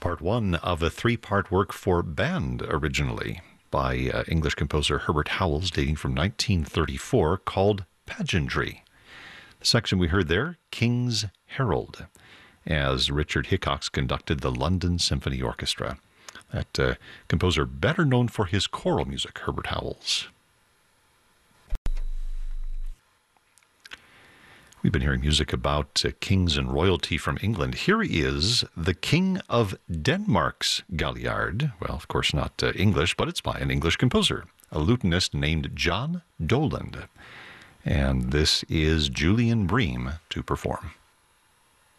part one of a three-part work for band originally by English composer Herbert Howells, dating from 1934, called Pageantry. The section we heard there, King's Herald, as Richard Hickox conducted the London Symphony Orchestra. That composer better known for his choral music, Herbert Howells. We've been hearing music about kings and royalty from England. Here is the King of Denmark's Galliard. Well, of course not English, but it's by an English composer, a lutenist named John Doland. And this is Julian Bream to perform.